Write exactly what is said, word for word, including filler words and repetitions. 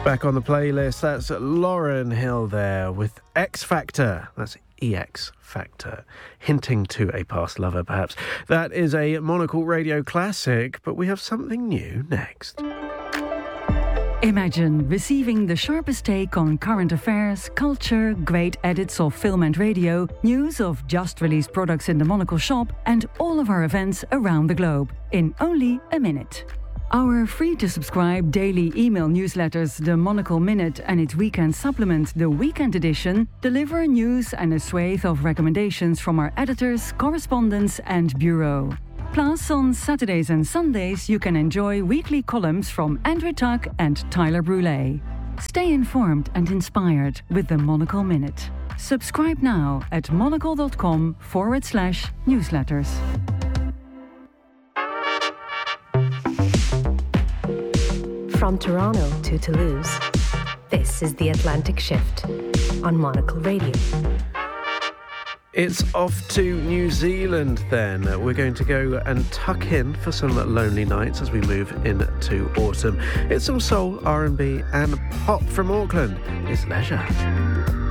Back on the playlist, that's Lauryn Hill there with X Factor. That's E X Factor, hinting to a past lover, perhaps. That is a Monocle Radio classic, but we have something new next. Imagine receiving the sharpest take on current affairs, culture, great edits of film and radio, news of just released products in the Monocle shop, and all of our events around the globe in only a minute. Our free-to-subscribe daily email newsletters, the Monocle Minute and its weekend supplement, the Weekend Edition, deliver news and a swathe of recommendations from our editors, correspondents and bureau. Plus, on Saturdays and Sundays, you can enjoy weekly columns from Andrew Tuck and Tyler Brûlé. Stay informed and inspired with the Monocle Minute. Subscribe now at monocle.com forward slash newsletters. From Toronto to Toulouse, this is The Atlantic Shift on Monocle Radio. It's off to New Zealand then. We're going to go and tuck in for some lonely nights as we move into autumn. It's some soul, R and B and pop from Auckland. It's Leisure.